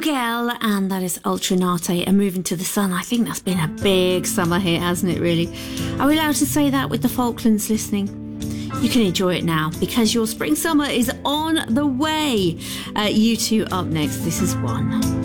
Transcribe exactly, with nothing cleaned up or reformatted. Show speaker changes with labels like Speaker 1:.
Speaker 1: Miguel, and that is Ultranate and Moving to the Sun. I think that's been a big summer hit, hasn't it, really? Are we allowed to say that with the Falklands listening? You can enjoy it now because your spring summer is on the way. Uh, you two up next. This is One.